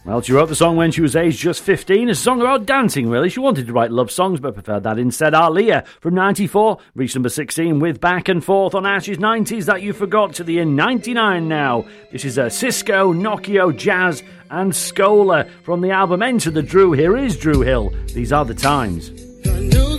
Well, she wrote the song when she was aged just 15. It's a song about dancing, really. She wanted to write love songs, but preferred that instead. Aaliyah from 94 reached number 16 with Back and Forth on Ash's 90s That You Forgot to the in 99 now. This is Cisco, Nokia, Jazz and Scola from the album Enter the Drew. Here is Drew Hill. These are the times.